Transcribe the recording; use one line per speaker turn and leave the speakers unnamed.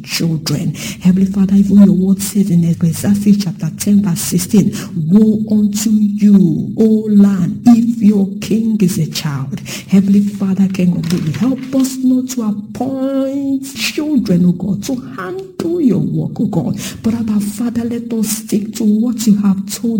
children. Heavenly Father, even your word says in Ecclesiastes chapter 10 verse 16, woe unto you, O land, if your king is a child. Heavenly Father, King of glory, help us not to appoint children, O God, to handle your work, O God. But Abba Father, let us stick to what you have told